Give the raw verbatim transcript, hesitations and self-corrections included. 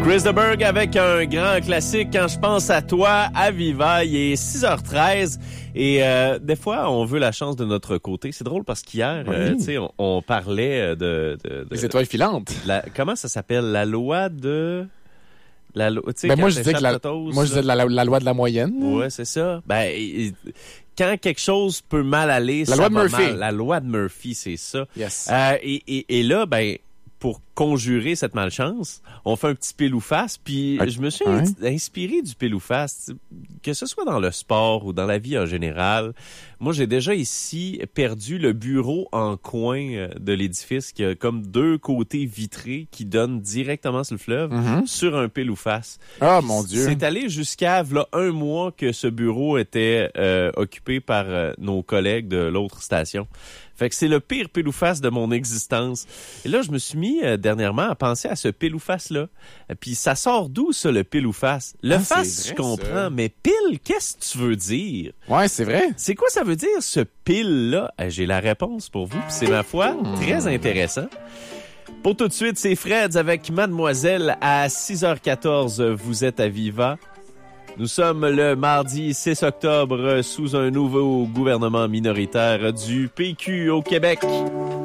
Chris de Burgh avec un grand classique. Quand je pense à toi, à Viva, il est six heures treize et euh, des fois, on veut la chance de notre côté. C'est drôle parce qu'hier, oui. euh, tu sais, on, on parlait de, de, de... Les étoiles filantes. La, comment ça s'appelle? La loi de... La loi, ben moi, je disais que la, totos, moi, je disais la, la, la loi de la moyenne. Ouais, c'est ça. Ben, et, quand quelque chose peut mal aller, la ça loi de va Murphy. mal. La loi de Murphy, c'est ça. Yes. Euh, et, et, et là, ben, pour conjurer cette malchance, on fait un petit pile ou face, puis ah, je me suis ouais. inspiré du pile ou face, que ce soit dans le sport ou dans la vie en général. Moi, j'ai déjà ici perdu le bureau en coin de l'édifice qui a comme deux côtés vitrés qui donnent directement sur le fleuve, mm-hmm. sur un pile ou face. Ah, oh, mon Dieu! C'est allé jusqu'à là, un mois que ce bureau était euh, occupé par euh, nos collègues de l'autre station. Fait que c'est le pire pile ou face de mon existence. Et là, je me suis mis euh, dernièrement à penser à ce pile ou face-là. Puis ça sort d'où, ça, le pile ou face? Le ah, face, vrai, je comprends, ça. Mais pile, qu'est-ce que tu veux dire? Ouais, c'est vrai. C'est quoi ça veut dire, ce pile-là? J'ai la réponse pour vous, puis c'est, ma foi, hmm. très intéressant. Pour tout de suite, c'est Freds avec Mademoiselle à six heures quatorze. Vous êtes à Viva. Nous sommes le mardi six octobre sous un nouveau gouvernement minoritaire du P Q au Québec.